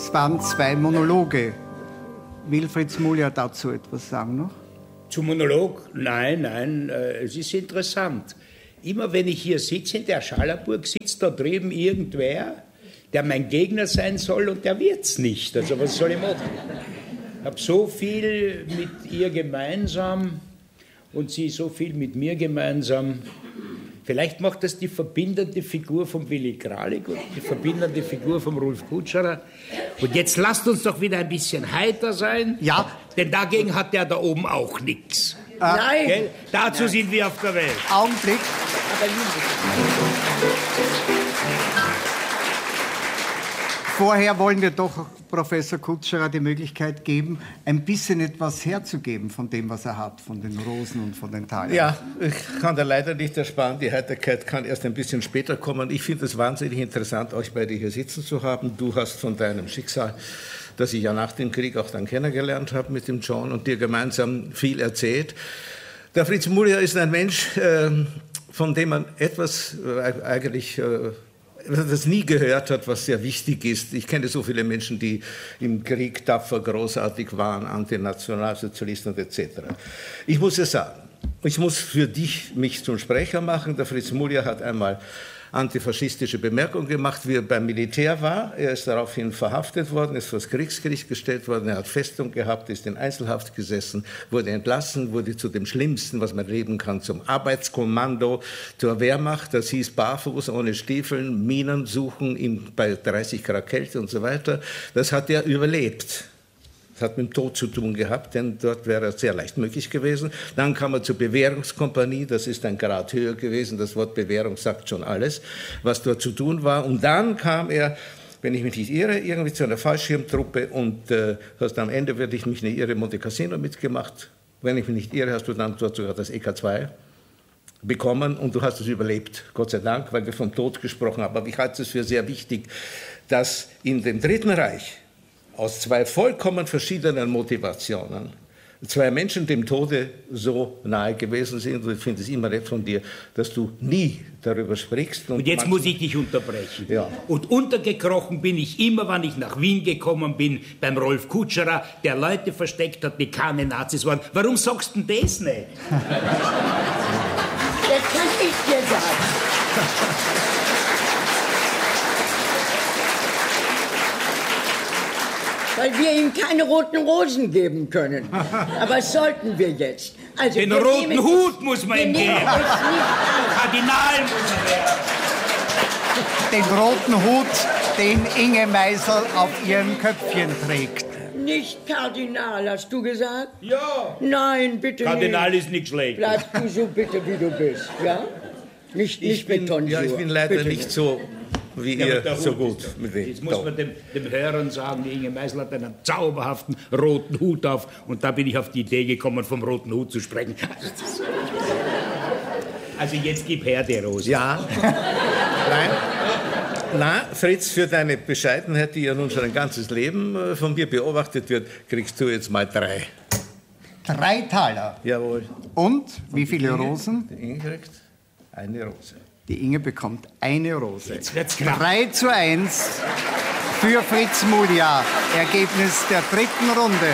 Es waren 2 Monologe. Will Fritz Muliar dazu etwas sagen noch? Zum Monolog? Nein, es ist interessant. Immer wenn ich hier sitze, in der Schallerburg, sitzt da drüben irgendwer, der mein Gegner sein soll und der wird's nicht. Also was soll ich machen? Ich habe so viel mit ihr gemeinsam und sie so viel mit mir gemeinsam. Vielleicht macht das die verbindende Figur von Willy Kralik und die verbindende Figur von Rolf Kutscherer. Und jetzt lasst uns doch wieder ein bisschen heiter sein. Ja. Denn dagegen hat der da oben auch nichts. Nein. Gell? Dazu sind wir auf der Welt. Augenblick. Vorher wollen wir doch Professor Kutscherer die Möglichkeit geben, ein bisschen etwas herzugeben von dem, was er hat, von den Rosen und von den Talern. Ja, ich kann da leider nicht ersparen. Die Heiterkeit kann erst ein bisschen später kommen. Ich finde es wahnsinnig interessant, euch beide hier sitzen zu haben. Du hast von deinem Schicksal, das ich ja nach dem Krieg auch dann kennengelernt habe mit dem John und dir gemeinsam viel erzählt. Der Fritz Muliar ist ein Mensch, von dem man etwas eigentlich das nie gehört hat, was sehr wichtig ist. Ich kenne so viele Menschen, die im Krieg tapfer, großartig waren, Antinationalsozialisten etc. Ich muss es sagen, ich muss für dich mich zum Sprecher machen. Der Fritz Muliar hat einmal antifaschistische Bemerkungen gemacht, wie er beim Militär war. Er ist daraufhin verhaftet worden, ist vor das Kriegsgericht gestellt worden, er hat Festung gehabt, ist in Einzelhaft gesessen, wurde entlassen, wurde zu dem Schlimmsten, was man leben kann, zum Arbeitskommando, zur Wehrmacht. Das hieß barfuß, ohne Stiefeln, Minen suchen, bei 30 Grad Kälte und so weiter. Das hat er überlebt. Das hat mit dem Tod zu tun gehabt, denn dort wäre es sehr leicht möglich gewesen. Dann kam er zur Bewährungskompanie, das ist ein Grad höher gewesen. Das Wort Bewährung sagt schon alles, was dort zu tun war. Und dann kam er, wenn ich mich nicht irre, irgendwie zu einer Fallschirmtruppe und hast am Ende, werde ich mich nicht irre, Monte Cassino mitgemacht. Wenn ich mich nicht irre, hast du dann dort sogar das EK2 bekommen und du hast es überlebt, Gott sei Dank, weil wir vom Tod gesprochen haben. Aber ich halte es für sehr wichtig, dass in dem Dritten Reich aus 2 vollkommen verschiedenen Motivationen 2 Menschen dem Tode so nahe gewesen sind. Und ich finde es immer nett von dir, dass du nie darüber sprichst. Und jetzt muss ich dich unterbrechen. Ja. Und untergekrochen bin ich immer, wann ich nach Wien gekommen bin, beim Rolf Kutscherer, der Leute versteckt hat, die keine Nazis waren. Warum sagst du denn das nicht? Das kann ich dir sagen. Weil wir ihm keine roten Rosen geben können. Aber das sollten wir jetzt. Also Den roten Hut muss man ihm geben. Kardinal muss er werden. Den roten Hut, den Inge Meisel auf ihrem Köpfchen trägt. Nicht Kardinal, hast du gesagt? Ja. Nein, bitte Kardinal nicht. ist nicht schlecht. Bleib du so bitte, wie du bist, ja? Nicht Betonsur. Ja, ich bin leider bitte nicht so wie ihr so gut mit dem. Jetzt muss man dem Hörern sagen, die Inge Meisel hat einen zauberhaften roten Hut auf und da bin ich auf die Idee gekommen, vom roten Hut zu sprechen. Also jetzt gib her die Rose. Ja. Nein. Na, Fritz, für deine Bescheidenheit, die ja nun schon ein ganzes Leben von mir beobachtet wird, kriegst du jetzt mal 3. 3 Taler. Jawohl. Und wie viele Rosen? Die Inge kriegt eine Rose. Die Inge bekommt eine Rose. Jetzt wird's knapp. 3:1 für Fritz Muliar. Ergebnis der 3. Runde.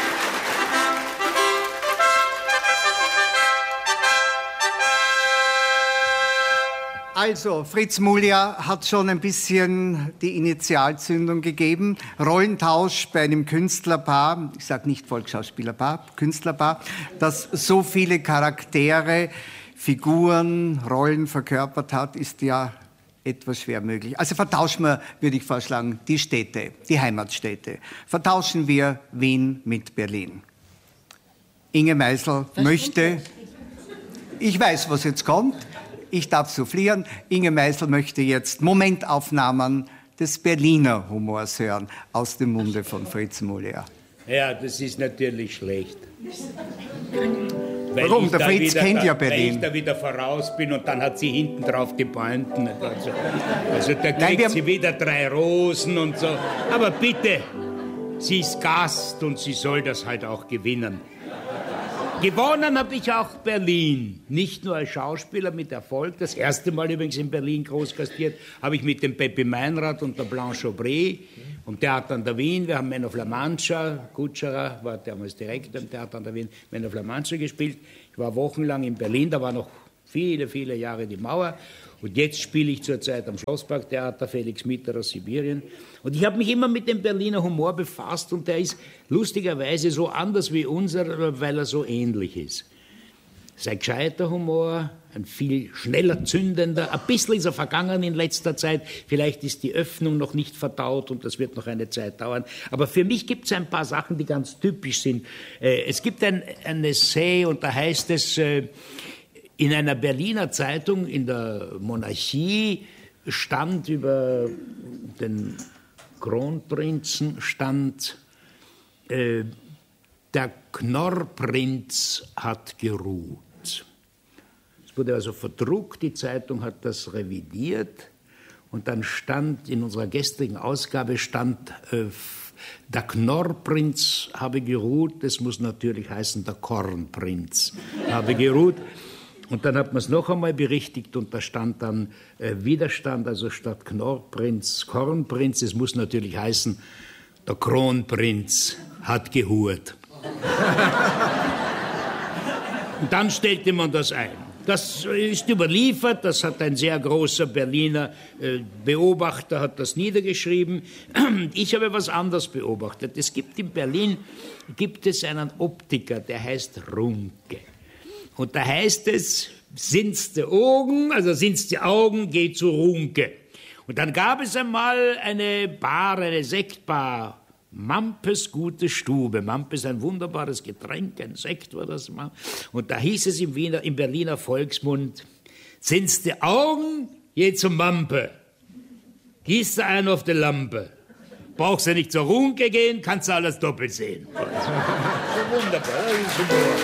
Also, Fritz Muliar hat schon ein bisschen die Initialzündung gegeben. Rollentausch bei einem Künstlerpaar, ich sage nicht Volksschauspielerpaar, Künstlerpaar, das so viele Charaktere, Figuren, Rollen verkörpert hat, ist ja etwas schwer möglich. Also vertauschen wir, würde ich vorschlagen, die Städte, die Heimatstädte. Vertauschen wir Wien mit Berlin. Inge Meisel möchte... Ich weiß, was jetzt kommt. Ich darf soufflieren. Inge Meisel möchte jetzt Momentaufnahmen des Berliner Humors hören, aus dem Munde von Fritz Muliar. Ja, das ist natürlich schlecht. Warum? Der Fritz kennt ja Berlin. Weil ich da wieder voraus bin und dann hat sie hinten drauf die Pointen. Also da kriegt sie wieder 3 Rosen und so. Aber bitte, sie ist Gast und sie soll das halt auch gewinnen. Gewonnen habe ich auch Berlin. Nicht nur als Schauspieler mit Erfolg. Das erste Mal übrigens in Berlin groß gastiert habe ich mit dem Pepe Meinrad und der Blanche Aubry. am Theater an der Wien. Wir haben Men of La Mancha, Kutscherer war damals Direktor am Theater an der Wien, Men of La Mancha gespielt. Ich war wochenlang in Berlin, da war noch viele, viele Jahre die Mauer. Und jetzt spiele ich zurzeit am Schlossparktheater, Felix Mitterer, Sibirien. Und ich habe mich immer mit dem Berliner Humor befasst und der ist lustigerweise so anders wie unser, weil er so ähnlich ist. Sein gescheiter Humor, ein viel schneller zündender, ein bisschen ist er vergangen in letzter Zeit, vielleicht ist die Öffnung noch nicht verdaut und das wird noch eine Zeit dauern. Aber für mich gibt es ein paar Sachen, die ganz typisch sind. Es gibt ein Essay und da heißt es, in einer Berliner Zeitung in der Monarchie stand über den Kronprinzen, stand, der Knorrprinz hat geruht. Es wurde also verdruckt, die Zeitung hat das revidiert und dann stand in unserer gestrigen Ausgabe der Knorrprinz habe geruht, das muss natürlich heißen, der Kornprinz habe geruht. Und dann hat man es noch einmal berichtigt und da stand dann Widerstand, also statt Knorrprinz, Kornprinz, es muss natürlich heißen, der Kronprinz hat gehurt. Und dann stellte man das ein. Das ist überliefert, das hat ein sehr großer Berliner Beobachter, hat das niedergeschrieben. Ich habe was anderes beobachtet. Es gibt in Berlin, einen Optiker, der heißt Runke. Und da heißt es, sind's die Augen, geh zu Runke. Und dann gab es einmal eine Bar, eine Sektbar, Mampes gute Stube. Mampe ist ein wunderbares Getränk, ein Sekt war das mal. Und da hieß es im Berliner Volksmund, sind's die Augen, geh zum Mampe. Gießt du einen auf die Lampe. Brauchst du nicht zur Runke gehen, kannst du alles doppelt sehen. So wunderbar, das ist Humor.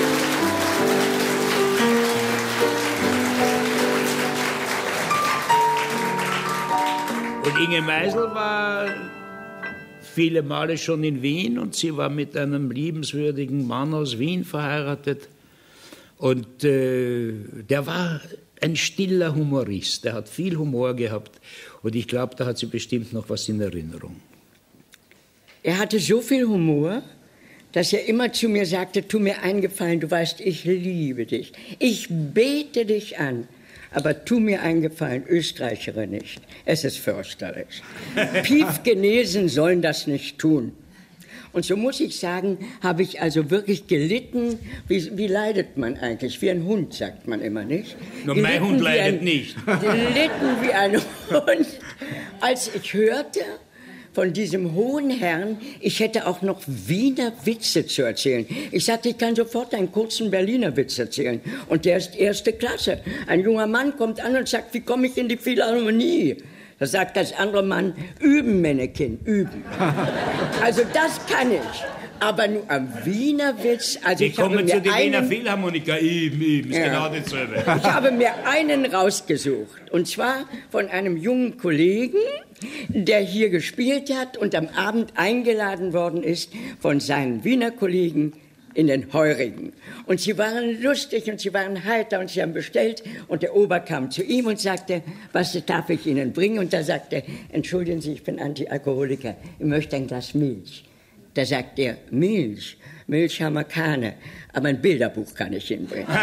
Und Inge Meisel war viele Male schon in Wien und sie war mit einem liebenswürdigen Mann aus Wien verheiratet. Und der war ein stiller Humorist, der hat viel Humor gehabt und ich glaube, da hat sie bestimmt noch was in Erinnerung. Er hatte so viel Humor, dass er immer zu mir sagte, tu mir einen Gefallen, du weißt, ich liebe dich, ich bete dich an. Aber tu mir einen Gefallen, Österreicher nicht. Es ist fürchterlich. Piefgenesen sollen das nicht tun. Und so muss ich sagen, habe ich also wirklich gelitten. Wie leidet man eigentlich? Wie ein Hund, sagt man immer, nicht? Nur mein Hund leidet nicht. Gelitten wie ein Hund. Als ich hörte von diesem hohen Herrn, ich hätte auch noch Wiener Witze zu erzählen. Ich sagte, ich kann sofort einen kurzen Berliner Witz erzählen. Und der ist erste Klasse. Ein junger Mann kommt an und sagt, wie komme ich in die Philharmonie? Da sagt das andere Mann, üben, Männchen, üben. Also das kann ich. Aber nur am Wiener Witz... Also ich komme zu den Wiener Philharmoniker, üben, ist genau dasselbe. Ich habe mir einen rausgesucht. Und zwar von einem jungen Kollegen, der hier gespielt hat und am Abend eingeladen worden ist von seinen Wiener Kollegen in den Heurigen. Und sie waren lustig und sie waren heiter und sie haben bestellt und der Ober kam zu ihm und sagte, was darf ich Ihnen bringen? Und da sagte er, entschuldigen Sie, ich bin Antialkoholiker, ich möchte ein Glas Milch. Da sagt er, Milch haben wir keine, aber ein Bilderbuch kann ich Ihnen bringen.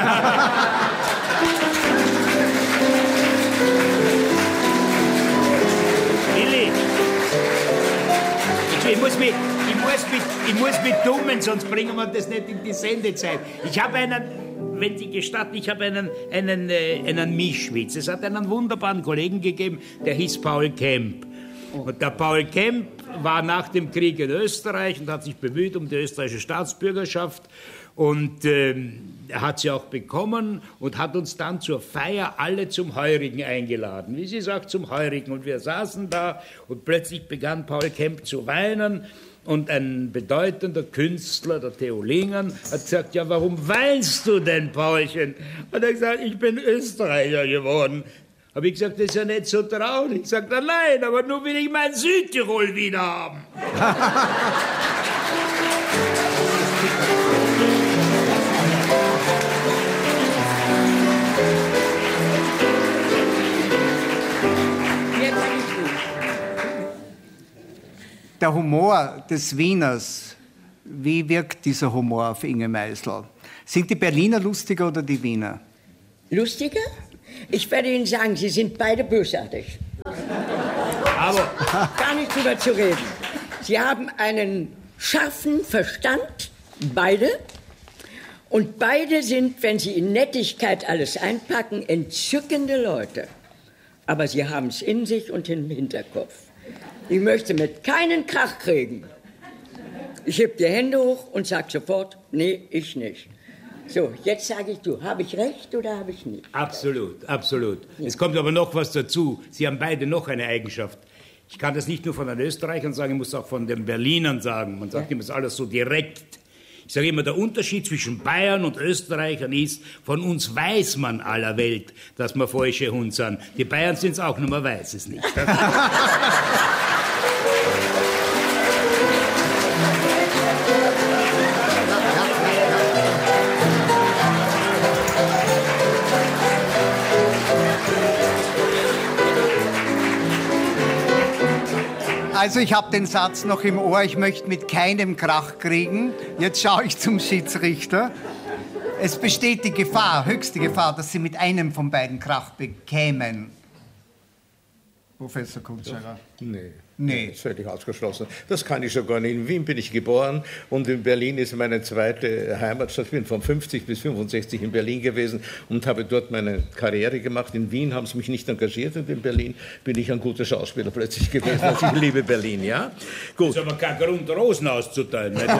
Ich muss mich dummen, sonst bringen wir das nicht in die Sendezeit. Ich habe wenn Sie gestatten, einen Mischwitz. Es hat einen wunderbaren Kollegen gegeben, der hieß Paul Kemp. Und der Paul Kemp war nach dem Krieg in Österreich und hat sich bemüht um die österreichische Staatsbürgerschaft. Und er hat sie auch bekommen und hat uns dann zur Feier alle zum Heurigen eingeladen. Wie sie sagt, zum Heurigen. Und wir saßen da und plötzlich begann Paul Kemp zu weinen. Und ein bedeutender Künstler, der Theo Lingern, hat gesagt, ja, warum weinst du denn, Paulchen? Und er hat gesagt, ich bin Österreicher geworden. Habe ich gesagt, das ist ja nicht so traurig. Ich sagte, nein, aber nur will ich mein Südtirol wieder haben. der Humor des Wieners, wie wirkt dieser Humor auf Inge Meisel? Sind die Berliner lustiger oder die Wiener? Lustiger? Ich werde Ihnen sagen, Sie sind beide bösartig. Aber Gar nicht drüber zu reden. Sie haben einen scharfen Verstand, beide. Und beide sind, wenn sie in Nettigkeit alles einpacken, entzückende Leute. Aber sie haben es in sich und im Hinterkopf. Ich möchte mit keinen Krach kriegen. Ich heb die Hände hoch und sag sofort, nee, ich nicht. So, jetzt sage ich du, habe ich recht oder habe ich nicht? absolut, absolut. Es kommt aber noch was dazu. Sie haben beide noch eine Eigenschaft. Ich kann das nicht nur von den Österreichern sagen, ich muss auch von den Berlinern sagen. Man sagt immer, das ist alles so direkt. Ich sage immer, der Unterschied zwischen Bayern und Österreichern ist, von uns weiß man aller Welt, dass wir falsche Hund sind. Die Bayern sind es auch, nur man weiß es nicht. Also ich habe den Satz noch im Ohr, ich möchte mit keinem Krach kriegen. Jetzt schaue ich zum Schiedsrichter. Es besteht die Gefahr, höchste Gefahr, dass Sie mit einem von beiden Krach bekämen. Professor Kutscherer. Nee, das ist völlig ausgeschlossen. Das kann ich schon gar nicht. In Wien bin ich geboren und in Berlin ist meine zweite Heimatstadt. Ich bin von 50 bis 65 in Berlin gewesen und habe dort meine Karriere gemacht. In Wien haben sie mich nicht engagiert und in Berlin bin ich ein guter Schauspieler plötzlich gewesen. Also ich liebe Berlin, ja? Gut. Das ist aber kein Grund, Rosen auszuteilen. Nicht?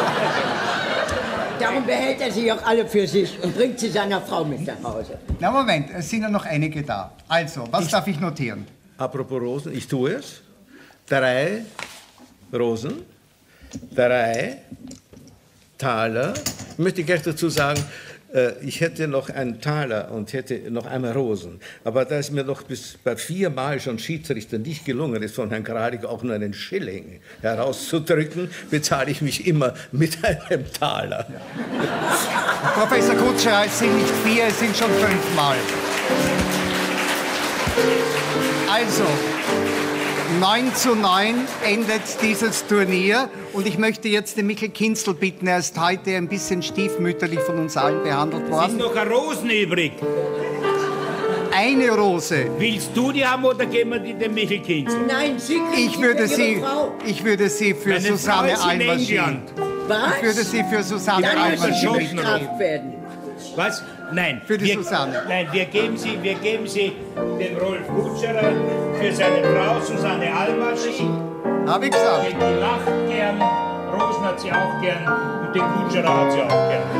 Darum behält er sie auch alle für sich und bringt sie seiner Frau mit nach Hause. Na Moment, es sind ja noch einige da. Also, was darf ich notieren? Apropos Rosen, ich tue es. 3 Rosen, 3 Taler. Ich möchte gleich dazu sagen, ich hätte noch einen Taler und hätte noch einmal Rosen. Aber da es mir noch bis bei 4 Mal schon Schiedsrichter nicht gelungen ist, von Herrn Kradig auch nur einen Schilling herauszudrücken, bezahle ich mich immer mit einem Taler. Ja. Professor Kutscherer, es sind nicht 4, es sind schon 5 Mal. Also, 9:9 endet dieses Turnier und ich möchte jetzt den Michael Kinzel bitten, er ist heute ein bisschen stiefmütterlich von uns allen behandelt Es ist worden. noch eine Rosen übrig. Eine Rose. Willst du die haben oder geben wir die dem Michel Kinzel? Nein, Sie kriegen Ich würde Ihre sie für Meine Susanne Frau ist in Almerschied. England. Was? Ich würde sie für Susanne Dann müssen Sie Almerschied. bestraft werden. Was? Nein. Für die Susanne. Nein, wir geben sie dem Rolf Kutscherer für seine Frau Susanne Almerschied. Habe ich gesagt. Die lacht gern, Rosen hat sie auch gern und den Kutscherer hat sie auch gern.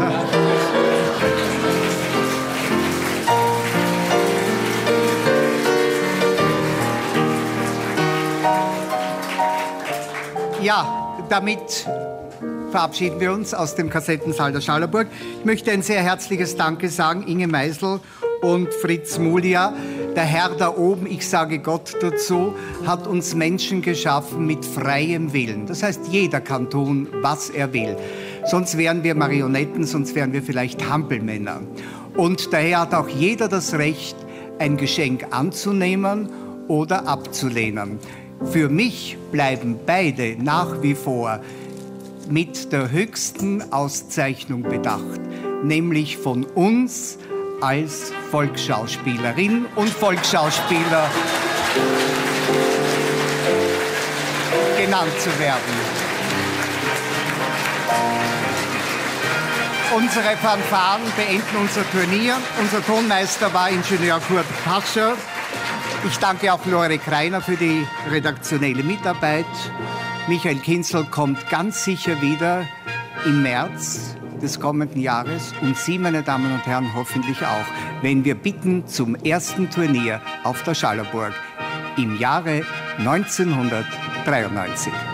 Ja, damit verabschieden wir uns aus dem Kassettensaal der Schallerburg. Ich möchte ein sehr herzliches Danke sagen, Inge Meisel und Fritz Mulia. Der Herr da oben, ich sage Gott dazu, hat uns Menschen geschaffen mit freiem Willen. Das heißt, jeder kann tun, was er will. Sonst wären wir Marionetten, sonst wären wir vielleicht Hampelmänner. Und daher hat auch jeder das Recht, ein Geschenk anzunehmen oder abzulehnen. Für mich bleiben beide nach wie vor mit der höchsten Auszeichnung bedacht, nämlich von uns als Volksschauspielerin und Volksschauspieler genannt zu werden. Unsere Fanfaren beenden unser Turnier. Unser Tonmeister war Ingenieur Kurt Pascher. Ich danke auch Lore Kreiner für die redaktionelle Mitarbeit. Michael Kinzel kommt ganz sicher wieder im März des kommenden Jahres und Sie, meine Damen und Herren, hoffentlich auch, wenn wir bitten zum ersten Turnier auf der Schallerburg im Jahre 1993.